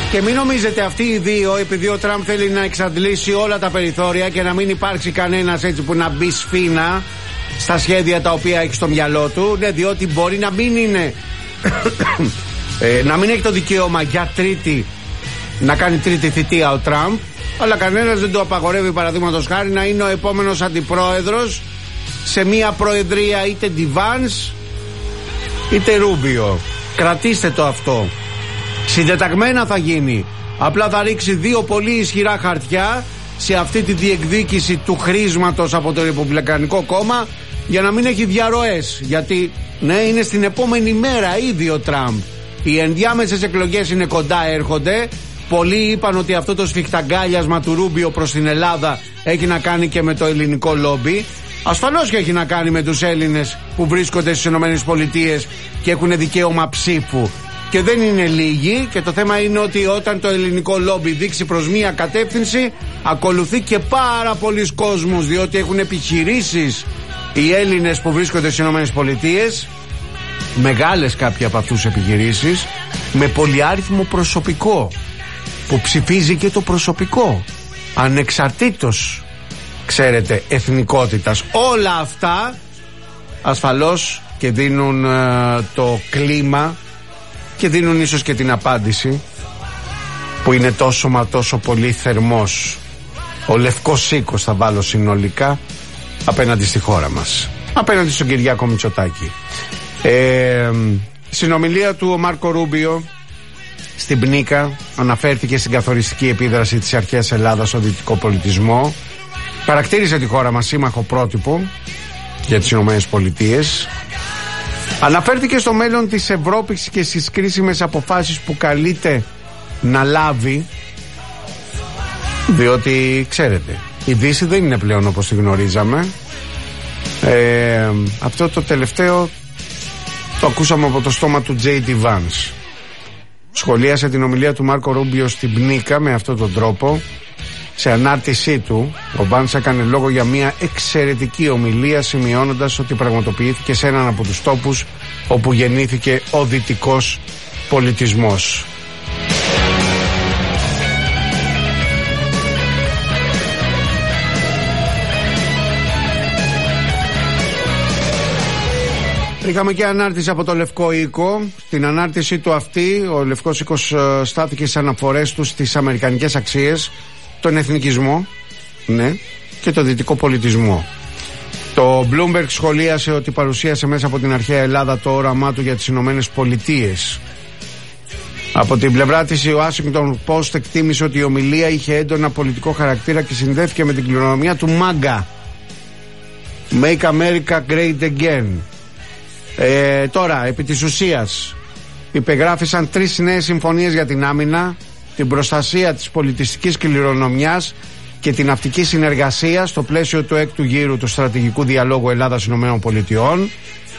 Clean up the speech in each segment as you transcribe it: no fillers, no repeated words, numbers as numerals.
Και μην νομίζετε αυτοί οι δύο, επειδή ο Τραμπ θέλει να εξαντλήσει όλα τα περιθώρια και να μην υπάρξει κανένας έτσι που να μπει σφήνα στα σχέδια τα οποία έχει στο μυαλό του, ναι, διότι μπορεί να μην είναι να μην έχει το δικαίωμα για να κάνει τρίτη θητεία ο Τραμπ, αλλά κανένας δεν του απαγορεύει, παραδείγματος χάρη, να είναι ο επόμενος αντιπρόεδρος σε μια προεδρία είτε Ντιβάνς είτε Ρούμπιο. Κρατήστε το αυτό. Συντεταγμένα θα γίνει. Απλά θα ρίξει δύο πολύ ισχυρά χαρτιά σε αυτή τη διεκδίκηση του χρήσματος από το Ρεπουμπλικανικό κόμμα, για να μην έχει διαρροές. Γιατί ναι, είναι στην επόμενη μέρα ήδη ο Τραμπ. Οι ενδιάμεσες εκλογές είναι κοντά, έρχονται. Πολλοί είπαν ότι αυτό το σφιχταγκάλιασμα του Ρούμπιο προς την Ελλάδα έχει να κάνει και με το ελληνικό λόμπι. Ασφαλώς και έχει να κάνει με τους Έλληνες που βρίσκονται στις ΗΠΑ και έχουν δικαίωμα ψήφου. Και δεν είναι λίγοι, και το θέμα είναι ότι όταν το ελληνικό λόμπι δείξει προς μία κατεύθυνση, ακολουθεί και πάρα πολλοί κόσμος, διότι έχουν επιχειρήσεις οι Έλληνες που βρίσκονται στις ΗΠΑ, μεγάλες κάποια από αυτούς επιχειρήσεις, με πολυάριθμο προσωπικό, που ψηφίζει και το προσωπικό, ανεξαρτήτως, ξέρετε, εθνικότητας. Όλα αυτά ασφαλώς και δίνουν το κλίμα και δίνουν ίσως και την απάντηση που είναι τόσο μα τόσο πολύ θερμός ο λευκός οίκος, θα βάλω συνολικά, απέναντι στη χώρα μας, απέναντι στον Κυριάκο Μητσοτάκη. Συνομιλία του ο Μάρκο Ρούμπιο στην Πνίκα αναφέρθηκε στην καθοριστική επίδραση της αρχαίας Ελλάδας στο δυτικό πολιτισμό. Χαρακτήρισε τη χώρα μας σύμμαχο πρότυπο για τις Ηνωμένες Πολιτείες. Αναφέρθηκε στο μέλλον της Ευρώπης και στις κρίσιμες αποφάσεις που καλείται να λάβει, διότι ξέρετε, η Δύση δεν είναι πλέον όπως τη γνωρίζαμε. Αυτό το τελευταίο το ακούσαμε από το στόμα του J.D. Vance. Σχολίασε την ομιλία του Μάρκο Ρούμπιο στην Πνίκα με αυτόν τον τρόπο. Σε ανάρτησή του, ο Vance έκανε λόγο για μια εξαιρετική ομιλία, σημειώνοντας ότι πραγματοποιήθηκε σε έναν από τους τόπους όπου γεννήθηκε ο δυτικός πολιτισμός. Είχαμε και ανάρτηση από το Λευκό Οίκο. Στην ανάρτησή του αυτή, ο Λευκός Οίκος στάθηκε στις αναφορές του στις αμερικανικές αξίες, τον εθνικισμό, ναι, και τον δυτικό πολιτισμό. Το Bloomberg σχολίασε ότι παρουσίασε μέσα από την αρχαία Ελλάδα το όραμά του για τις Ηνωμένες Πολιτείες. Από την πλευρά της, η Washington Post εκτίμησε ότι η ομιλία είχε έντονα πολιτικό χαρακτήρα και συνδέθηκε με την κληρονομιά του Μάγκα. Make America Great Again. Τώρα, επί της ουσίας, υπεγράφησαν 3 νέες συμφωνίες για την άμυνα, την προστασία της πολιτιστικής κληρονομιάς και την ναυτική συνεργασία στο πλαίσιο του 6ου γύρου του στρατηγικού διαλόγου Ελλάδας-Ηνωμένων Πολιτειών.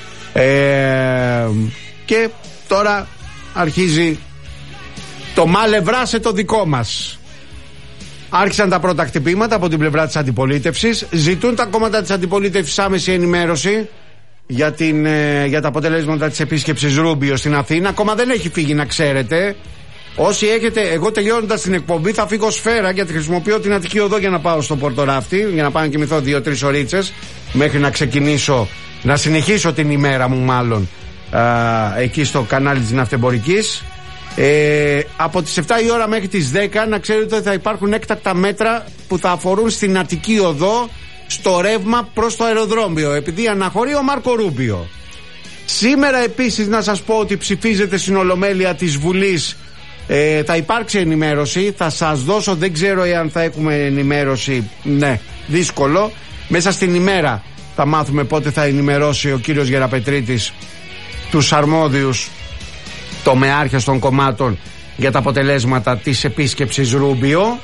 Και τώρα αρχίζει το μάλευράσε το δικό μας. Άρχισαν τα πρώτα χτυπήματα από την πλευρά της αντιπολίτευσης. Ζητούν τα κόμματα της αντιπολίτευσης άμεση ενημέρωση για τα αποτελέσματα της επίσκεψης Ρούμπιο στην Αθήνα. Ακόμα δεν έχει φύγει, να ξέρετε. Όσοι έχετε, εγώ τελειώνοντας την εκπομπή θα φύγω σφαίρα, γιατί χρησιμοποιώ την Αττική Οδό για να πάω στο Πορτοράφτη, για να πάω να κοιμηθώ 2-3 ωρίτσες μέχρι να ξεκινήσω, να συνεχίσω την ημέρα μου μάλλον εκεί στο κανάλι της Ναυτεμπορικής. Από τις 7 η ώρα μέχρι τις 10 να ξέρετε ότι θα υπάρχουν έκτακτα μέτρα που θα αφορούν στην Αττική Οδό, στο ρεύμα προς το αεροδρόμιο, επειδή αναχωρεί ο Μάρκο Ρούμπιο. Σήμερα επίσης να σας πω ότι ψηφίζεται στην Ολομέλεια της Βουλής. Θα υπάρξει ενημέρωση, θα σας δώσω, δεν ξέρω εάν θα έχουμε ενημέρωση, ναι, δύσκολο. Μέσα στην ημέρα θα μάθουμε πότε θα ενημερώσει ο κύριος Γεραπετρίτης τους αρμόδιους τομεάρχες των κομμάτων για τα αποτελέσματα της επίσκεψης Ρούμπιο.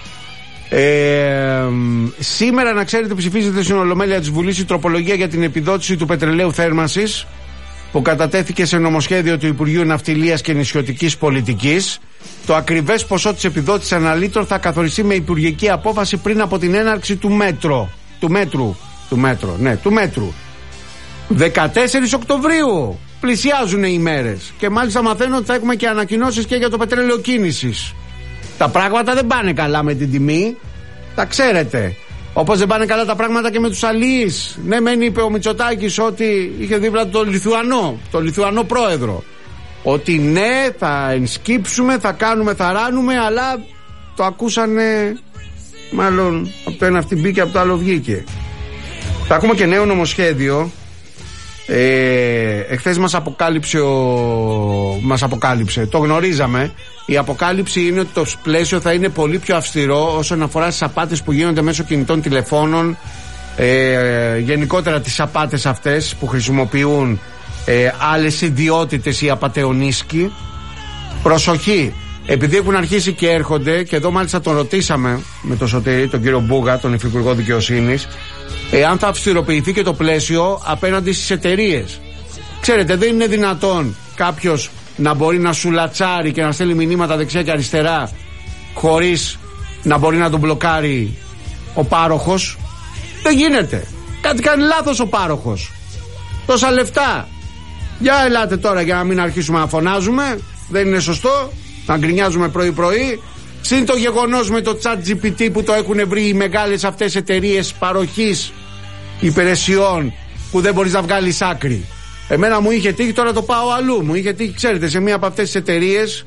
Σήμερα να ξέρετε ψηφίζεται στην Ολομέλεια της Βουλής η τροπολογία για την επιδότηση του πετρελαίου θέρμανσης που κατατέθηκε σε νομοσχέδιο του Υπουργείου Ναυτιλίας και Νησιωτικής Πολιτικής. Το ακριβές ποσό της επιδότησης ανά λίτρο θα καθοριστεί με υπουργική απόφαση πριν από την έναρξη του μέτρου. 14 Οκτωβρίου πλησιάζουν οι ημέρες και μάλιστα μαθαίνω ότι θα έχουμε και ανακοινώσεις και για το πετρέλαιο κίνησης. Τα πράγματα δεν πάνε καλά με την τιμή, τα ξέρετε. Όπως δεν πάνε καλά τα πράγματα και με τους αλληλείς. Ναι, μεν είπε ο Μητσοτάκης ότι είχε δίπλα τον Λιθουανό πρόεδρο, ότι ναι, θα ενσκύψουμε, θα κάνουμε, θα ράνουμε, αλλά το ακούσανε, μάλλον από το ένα αυτή μπήκε, από το άλλο βγήκε. Θα έχουμε και νέο νομοσχέδιο. Εχθές μας αποκάλυψε, το γνωρίζαμε. Η αποκάλυψη είναι ότι το πλαίσιο θα είναι πολύ πιο αυστηρό όσον αφορά στις απάτες που γίνονται μέσω κινητών τηλεφώνων, γενικότερα τις απάτες αυτές που χρησιμοποιούν άλλες ιδιότητες ή απατεωνίσκοι. Προσοχή, επειδή έχουν αρχίσει και έρχονται, και εδώ μάλιστα τον ρωτήσαμε με τον Σωτήρη, τον κύριο Μπούγα, τον Υφυπουργό Δικαιοσύνης, αν θα αυστηροποιηθεί και το πλαίσιο απέναντι στις εταιρείες. Ξέρετε, δεν είναι δυνατόν κάποιος να μπορεί να σουλατσάρει και να στέλνει μηνύματα δεξιά και αριστερά χωρίς να μπορεί να τον μπλοκάρει ο πάροχος. Δεν γίνεται. Κάτι κάνει λάθος ο πάροχος. Τόσα λεφτά. Για ελάτε τώρα, για να μην αρχίσουμε να φωνάζουμε. Δεν είναι σωστό να γκρινιάζουμε πρωί-πρωί. Συν το γεγονός με το ChatGPT που το έχουν βρει οι μεγάλες αυτές εταιρείες παροχής υπηρεσιών, που δεν μπορείς να βγάλεις άκρη. Εμένα μου είχε τύχει, τώρα το πάω αλλού. Μου είχε τύχει, ξέρετε, σε μία από αυτές τις εταιρείες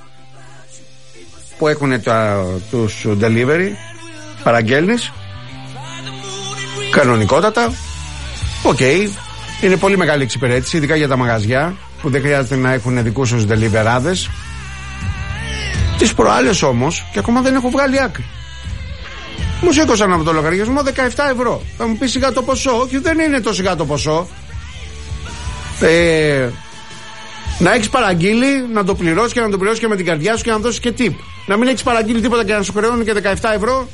που έχουν τους delivery, παραγγέλνεις κανονικότατα. Οκ. Είναι πολύ μεγάλη εξυπηρέτηση, ειδικά για τα μαγαζιά που δεν χρειάζεται να έχουν δικούς τους deliverάδες. Τις προάλλες όμως, και ακόμα δεν έχω βγάλει άκρη, μου σήκωσαν από το λογαριασμό 17 ευρώ. Θα μου πει σιγά το ποσό. Όχι, δεν είναι το σιγά το ποσό. Να έχεις παραγγείλει, να το πληρώσεις και να το πληρώσεις και με την καρδιά σου και να δώσεις και tip. Να μην έχεις παραγγείλει τίποτα και να σου χρεώνουν και 17 ευρώ.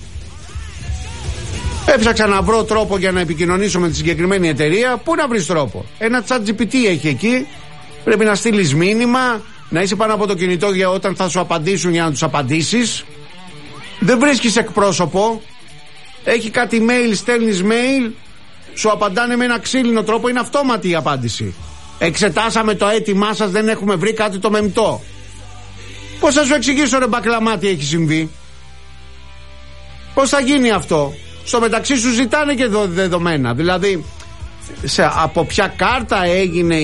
Έψαξα να βρω τρόπο για να επικοινωνήσω με τη συγκεκριμένη εταιρεία. Πού να βρεις τρόπο? Ένα ChatGPT έχει εκεί. Πρέπει να στείλεις μήνυμα, να είσαι πάνω από το κινητό για όταν θα σου απαντήσουν, για να τους απαντήσεις. Δεν βρίσκεις εκπρόσωπο. Έχει κάτι mail, στέλνεις mail, σου απαντάνε με ένα ξύλινο τρόπο, είναι αυτόματη η απάντηση. Εξετάσαμε το αίτημά σας, δεν έχουμε βρει κάτι το μεμπτό. Πώς θα σου εξηγήσω, ρε μπακλαμά, τι έχει συμβεί? Πώς θα γίνει αυτό? Στο μεταξύ σου ζητάνε και δεδομένα. Δηλαδή από ποια κάρτα έγινε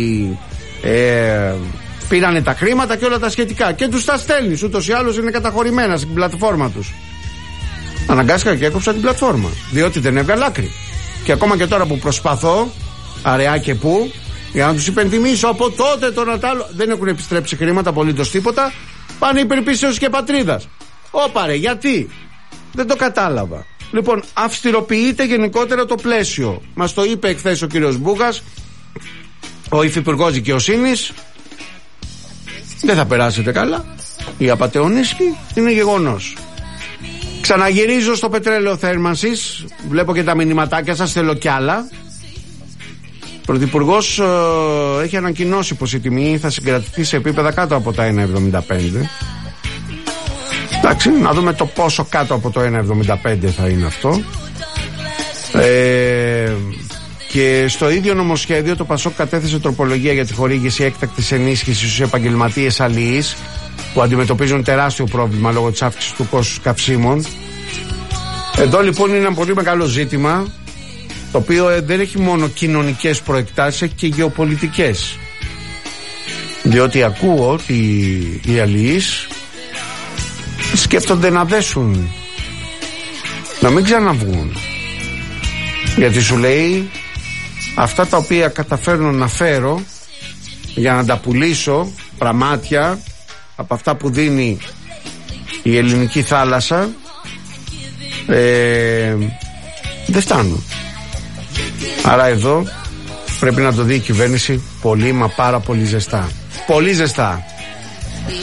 πήρανε τα χρήματα και όλα τα σχετικά. Και τους τα στέλνεις, ούτως ή άλλως είναι καταχωρημένα στην πλατφόρμα τους. Αναγκάστηκα και έκοψα την πλατφόρμα, διότι δεν έβγαλε άκρη. Και ακόμα και τώρα που προσπαθώ, αραιά και πού, για να τους υπενθυμίσω από τότε το Νατάλο, δεν έχουν επιστρέψει χρήματα απολύτως τίποτα. Πάνε υπερπίσεως και πατρίδας. Όπαρε, γιατί? Δεν το κατάλαβα. Λοιπόν, αυστηροποιείται γενικότερα το πλαίσιο. Μας το είπε εχθές ο κύριος Μπούγας, ο Υφυπουργός Δικαιοσύνης. Δεν θα περάσετε καλά. Η απατεωνίσκη είναι γεγονός. Ξαναγυρίζω στο πετρέλαιο θέρμανσης. Βλέπω και τα μηνυματάκια σας, θέλω κι άλλα. Ο Πρωθυπουργός έχει ανακοινώσει πως η τιμή θα συγκρατηθεί σε επίπεδα κάτω από τα 1,75. Εντάξει, να δούμε το πόσο κάτω από το 1,75 θα είναι αυτό. Και στο ίδιο νομοσχέδιο το ΠΑΣΟΚ κατέθεσε τροπολογία για τη χορήγηση έκτακτης ενίσχυσης στους επαγγελματίες αλληλείς που αντιμετωπίζουν τεράστιο πρόβλημα λόγω της αύξησης του κόστους καυσίμων. Εδώ λοιπόν είναι ένα πολύ μεγάλο ζήτημα, το οποίο δεν έχει μόνο κοινωνικές προεκτάσεις, έχει και γεωπολιτικές. Διότι ακούω ότι οι αλληλείς σκέφτονται να δέσουν, να μην ξαναβγούν, γιατί σου λέει αυτά τα οποία καταφέρνω να φέρω για να τα πουλήσω πραμάτια από αυτά που δίνει η ελληνική θάλασσα, δεν φτάνουν. Άρα εδώ πρέπει να το δει η κυβέρνηση πολύ, μα πάρα πολύ ζεστά. Πολύ ζεστά.